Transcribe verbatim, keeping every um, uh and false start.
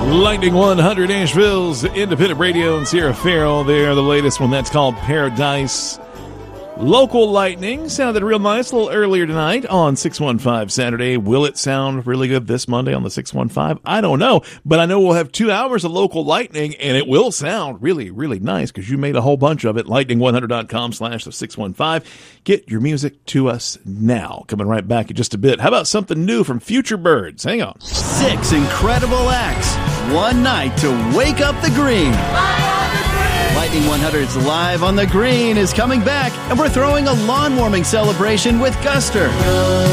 Lightning one hundred, Asheville's independent radio, and Sierra Farrell there, the latest one. That's called Paradise. Local lightning sounded real nice a little earlier tonight on six one five Saturday. Will it sound really good this Monday on the six one five? I don't know, but I know we'll have two hours of local lightning, and it will sound really, really nice because you made a whole bunch of it. lightning one hundred dot com slash the six one five. Get your music to us now. Coming right back in just a bit. How about something new from Future Birds? Hang on. Six incredible acts. One night to wake up the green. Lightning one hundred's Live on the Green is coming back, and we're throwing a lawn warming celebration with Guster.